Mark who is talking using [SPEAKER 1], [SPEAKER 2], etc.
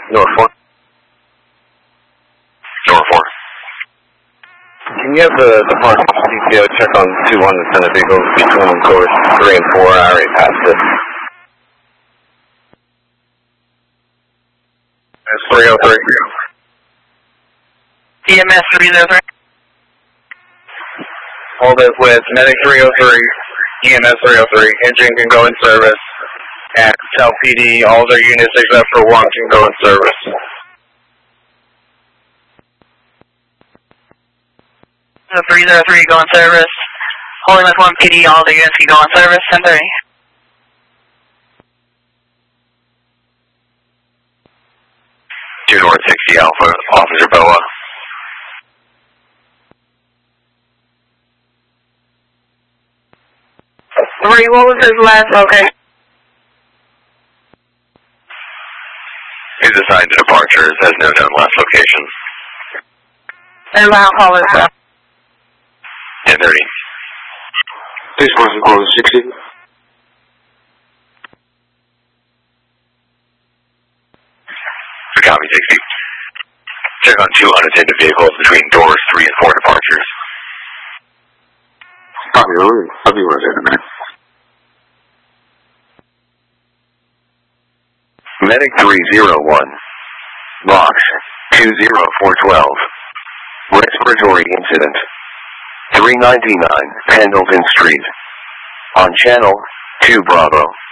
[SPEAKER 1] North 4.
[SPEAKER 2] North 4.
[SPEAKER 1] Can you have the Park CTO check on 2-1 and send a vehicle between doors 3 and 4? I already passed it. That's 303.
[SPEAKER 3] EMS 303.
[SPEAKER 1] Hold it with Medic 303, EMS 303. Engine can go in service. And tell PD all their units except for 1 can go in service.
[SPEAKER 3] The 303 go in service. Holding with 1 PD, all the units can go in service. 1030.
[SPEAKER 2] Two North 60 Alpha, Officer Boa.
[SPEAKER 3] What was his last location?
[SPEAKER 2] He's assigned to departures, has no known last location.
[SPEAKER 3] And how call is that?
[SPEAKER 2] 1030.
[SPEAKER 1] This one's called 60.
[SPEAKER 2] Copy 60. Check on 2 unattended vehicles between doors 3 and 4 departures.
[SPEAKER 1] Copy, I'll be right there in a minute.
[SPEAKER 2] Medic 301. Box 20412. Respiratory incident. 399 Pendleton Street. On channel 2 Bravo.